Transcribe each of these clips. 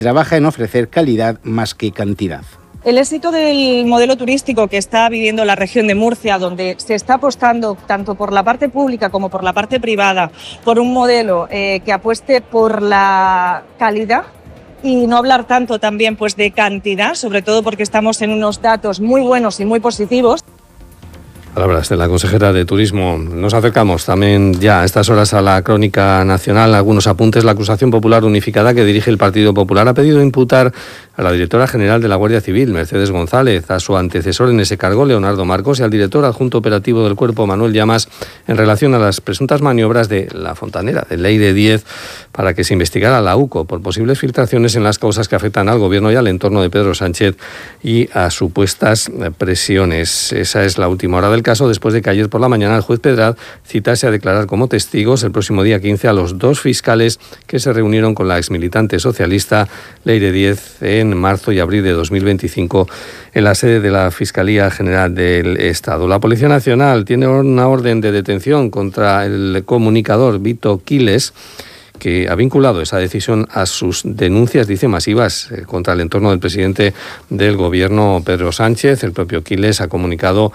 trabaja en ofrecer calidad más que cantidad. El éxito del modelo turístico que está viviendo la región de Murcia, donde se está apostando tanto por la parte pública como por la parte privada, por un modelo que apueste por la calidad y no hablar tanto también pues de cantidad, sobre todo porque estamos en unos datos muy buenos y muy positivos. Palabras de la consejera de Turismo. Nos acercamos también ya a estas horas a la crónica nacional. Algunos apuntes. La acusación popular unificada que dirige el Partido Popular ha pedido imputar a la directora general de la Guardia Civil, Mercedes González, a su antecesor en ese cargo, Leonardo Marcos, y al director adjunto operativo del Cuerpo, Manuel Llamas, en relación a las presuntas maniobras de La Fontanera, de Leire 10, para que se investigara a la UCO por posibles filtraciones en las causas que afectan al Gobierno y al entorno de Pedro Sánchez y a supuestas presiones. Esa es la última hora del caso, después de que ayer por la mañana el juez Pedraz citase a declarar como testigos el próximo día 15 a los 2 fiscales que se reunieron con la exmilitante socialista Leire 10 en marzo y abril de 2025 en la sede de la Fiscalía General del Estado. La Policía Nacional tiene una orden de detención contra el comunicador Vito Quiles, que ha vinculado esa decisión a sus denuncias, dice, masivas contra el entorno del presidente del Gobierno, Pedro Sánchez. El propio Quiles ha comunicado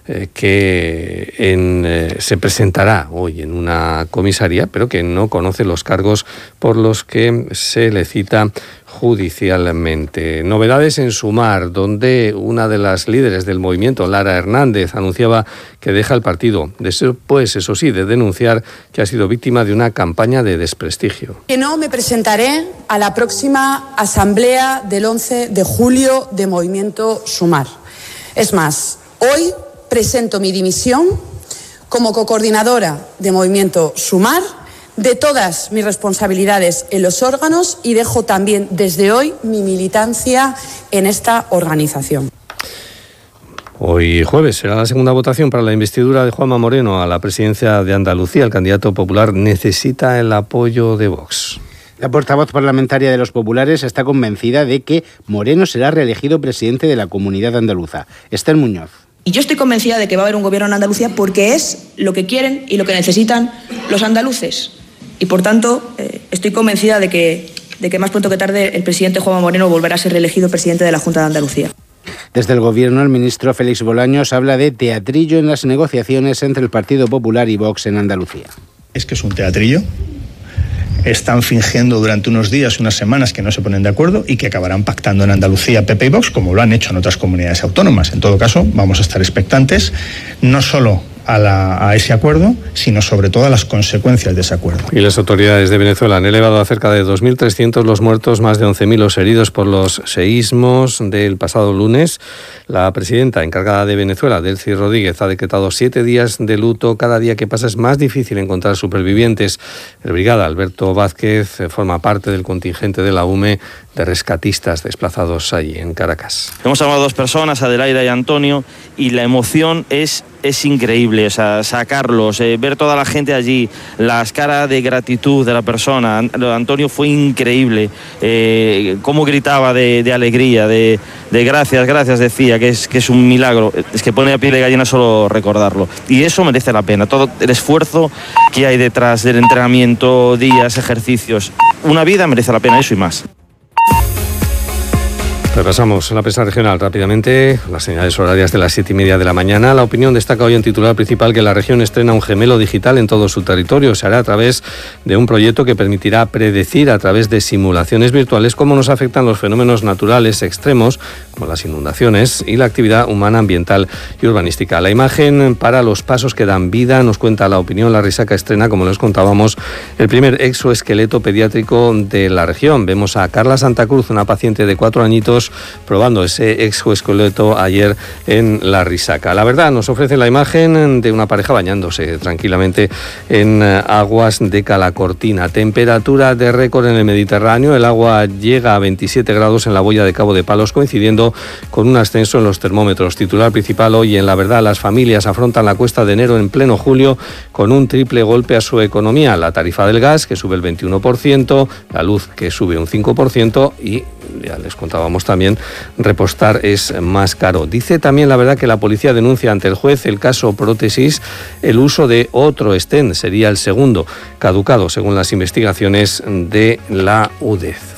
que se presentará hoy en una comisaría, pero que no conoce los cargos por los que se le cita judicialmente. Novedades en Sumar, donde una de las líderes del movimiento, Lara Hernández, anunciaba que deja el partido, después, eso sí, de denunciar que ha sido víctima de una campaña de desprestigio. Que no me presentaré a la próxima asamblea del 11 de julio de Movimiento Sumar. Es más, hoy presento mi dimisión como cocoordinadora de Movimiento Sumar de todas mis responsabilidades en los órganos y dejo también desde hoy mi militancia en esta organización. Hoy jueves será la segunda votación para la investidura de Juanma Moreno a la presidencia de Andalucía. El candidato popular necesita el apoyo de Vox. La portavoz parlamentaria de los populares está convencida de que Moreno será reelegido presidente de la Comunidad Andaluza. Esther Muñoz. Y yo estoy convencida de que va a haber un gobierno en Andalucía porque es lo que quieren y lo que necesitan los andaluces. Y por tanto, estoy convencida de que más pronto que tarde el presidente Juanma Moreno volverá a ser reelegido presidente de la Junta de Andalucía. Desde el Gobierno, el ministro Félix Bolaños habla de teatrillo en las negociaciones entre el Partido Popular y Vox en Andalucía. Es que es un teatrillo. Están fingiendo durante unos días, unas semanas, que no se ponen de acuerdo y que acabarán pactando en Andalucía PP y Vox, como lo han hecho en otras comunidades autónomas. En todo caso, vamos a estar expectantes, no solo a ese acuerdo, sino sobre todo a las consecuencias de ese acuerdo. Y las autoridades de Venezuela han elevado a cerca de 2.300 los muertos, más de 11.000 los heridos por los seísmos del pasado lunes. La presidenta encargada de Venezuela, Delcy Rodríguez, ha decretado 7 días de luto. Cada día que pasa es más difícil encontrar supervivientes. El brigada Alberto Vázquez forma parte del contingente de la UME de rescatistas desplazados allí en Caracas. Hemos llamado a 2 personas, Adelaida y Antonio, y la emoción es increíble, o sea, sacarlos, ver toda la gente allí, las caras de gratitud de la persona. Lo de Antonio fue increíble, cómo gritaba de alegría, de gracias, decía, que es un milagro. Es que pone a piel de gallina solo recordarlo. Y eso merece la pena, todo el esfuerzo que hay detrás del entrenamiento, días, ejercicios. Una vida merece la pena, eso y más. Repasamos la prensa regional rápidamente, las señales horarias de las 7:30 de la mañana. La Opinión destaca hoy en titular principal que la región estrena un gemelo digital en todo su territorio. Se hará a través de un proyecto que permitirá predecir a través de simulaciones virtuales cómo nos afectan los fenómenos naturales extremos, como las inundaciones y la actividad humana, ambiental y urbanística. La imagen para los pasos que dan vida, nos cuenta La Opinión. La Risaca estrena, como les contábamos, el primer exoesqueleto pediátrico de la región. Vemos a Carla Santa Cruz, una paciente de 4 añitos, probando ese exoesqueleto ayer en La Risaca. La Verdad nos ofrece la imagen de una pareja bañándose tranquilamente en aguas de Calacortina. Temperatura de récord en el Mediterráneo. El agua llega a 27 grados en la boya de Cabo de Palos, coincidiendo con un ascenso en los termómetros. Titular principal hoy en La Verdad: las familias afrontan la cuesta de enero en pleno julio con un triple golpe a su economía. La tarifa del gas, que sube el 21%, la luz, que sube un 5%, y ya les contábamos también, repostar es más caro. Dice también La Verdad que la policía denuncia ante el juez el caso Prótesis, el uso de otro stent, sería el segundo, caducado según las investigaciones de la UDEZ.